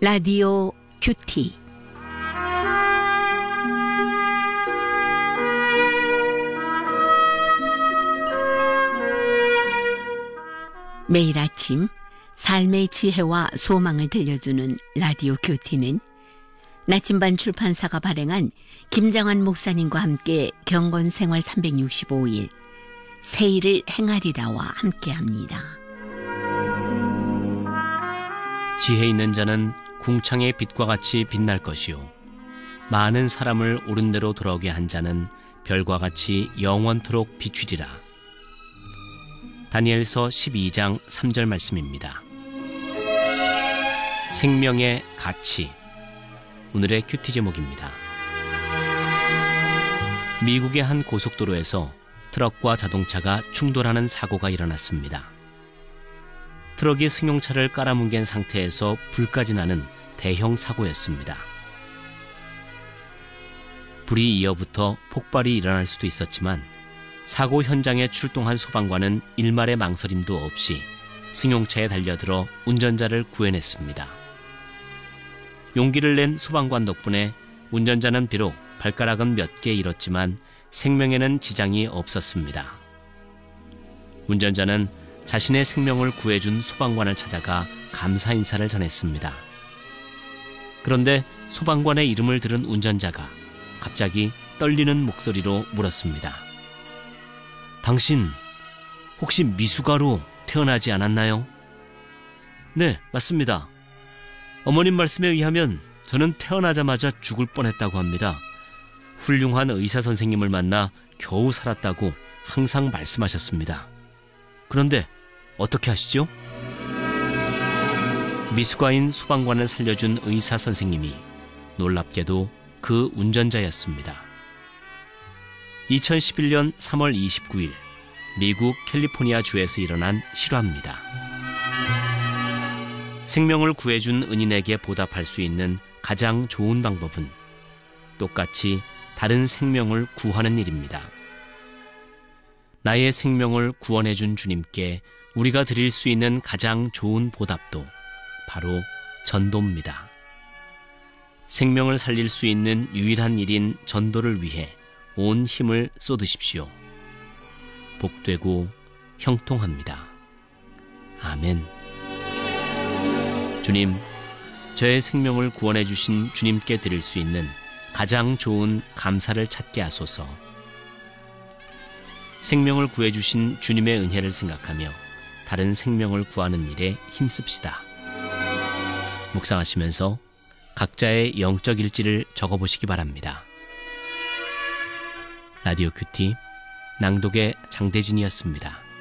라디오 큐티. 매일 아침 삶의 지혜와 소망을 들려주는 라디오 큐티는 나침반 출판사가 발행한 김장환 목사님과 함께 경건생활 365일 세일을 행하리라와 함께합니다. 지혜 있는 자는 궁창의 빛과 같이 빛날 것이요 많은 사람을 옳은 대로 돌아오게 한 자는 별과 같이 영원토록 비추리라. 다니엘서 12장 3절 말씀입니다. 생명의 가치, 오늘의 큐티 제목입니다. 미국의 한 고속도로에서 트럭과 자동차가 충돌하는 사고가 일어났습니다. 트럭이 승용차를 깔아뭉갠 상태에서 불까지 나는 대형 사고였습니다. 불이 이어부터 폭발이 일어날 수도 있었지만 사고 현장에 출동한 소방관은 일말의 망설임도 없이 승용차에 달려들어 운전자를 구해냈습니다. 용기를 낸 소방관 덕분에 운전자는 비록 발가락은 몇 개 잃었지만 생명에는 지장이 없었습니다. 운전자는 자신의 생명을 구해준 소방관을 찾아가 감사 인사를 전했습니다. 그런데 소방관의 이름을 들은 운전자가 갑자기 떨리는 목소리로 물었습니다. 당신 혹시 미숙아로 태어나지 않았나요? 네, 맞습니다. 어머님 말씀에 의하면 저는 태어나자마자 죽을 뻔했다고 합니다. 훌륭한 의사 선생님을 만나 겨우 살았다고 항상 말씀하셨습니다. 그런데 어떻게 하시죠? 미숙아인 소방관을 살려준 의사 선생님이 놀랍게도 그 운전자였습니다. 2011년 3월 29일 미국 캘리포니아 주에서 일어난 실화입니다. 생명을 구해준 은인에게 보답할 수 있는 가장 좋은 방법은 똑같이 다른 생명을 구하는 일입니다. 나의 생명을 구원해준 주님께 우리가 드릴 수 있는 가장 좋은 보답도 바로 전도입니다. 생명을 살릴 수 있는 유일한 일인 전도를 위해 온 힘을 쏟으십시오. 복되고 형통합니다. 아멘. 주님, 저의 생명을 구원해 주신 주님께 드릴 수 있는 가장 좋은 감사를 찾게 하소서. 생명을 구해 주신 주님의 은혜를 생각하며 다른 생명을 구하는 일에 힘씁시다. 묵상하시면서 각자의 영적 일지를 적어보시기 바랍니다. 라디오 큐티 낭독의 장대진이었습니다.